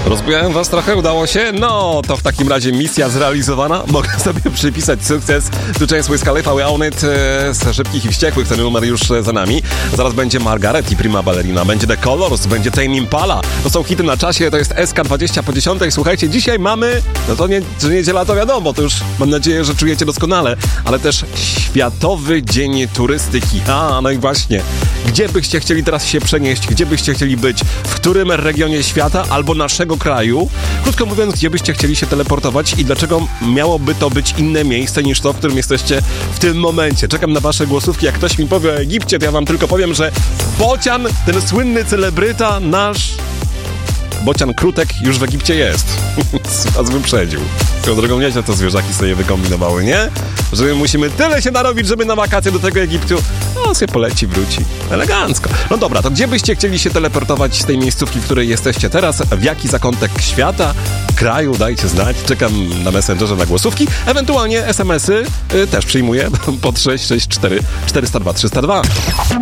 Rozbujałem was trochę, udało się? No, to w takim razie misja zrealizowana. Mogę sobie przypisać sukces. Tu część Wiz Khalifa, We Own It z Szybkich i Wściekłych. Ten numer już za nami. Zaraz będzie Margaret i Prima Ballerina. Będzie The Colors, będzie Tame Impala. To są hity na czasie, to jest SK20 po 10. Słuchajcie, dzisiaj mamy, no to nie, że niedziela to wiadomo, to już mam nadzieję, że czujecie doskonale, ale też Światowy Dzień Turystyki. No i właśnie, gdzie byście chcieli teraz się przenieść? Gdzie byście chcieli być? W którym regionie świata albo naszego kraju? Krótko mówiąc, gdzie byście chcieli się teleportować i dlaczego miałoby to być inne miejsce niż to, w którym jesteście w tym momencie? Czekam na wasze głosówki. Jak ktoś mi powie o Egipcie, to ja wam tylko powiem, że Bocian, ten słynny celebryta, nasz Bocian Krutek już w Egipcie jest. Was wyprzedził. Tą drogą nieźle to zwierzaki sobie wykombinowały, nie? Że my musimy tyle się narobić, żeby na wakacje do tego Egiptu. No, sobie poleci, wróci. Elegancko. No dobra, to gdzie byście chcieli się teleportować z tej miejscówki, w której jesteście teraz? W jaki zakątek świata, kraju? Dajcie znać. Czekam na Messengerze na głosówki. Ewentualnie SMS-y też przyjmuję pod 664 402 302.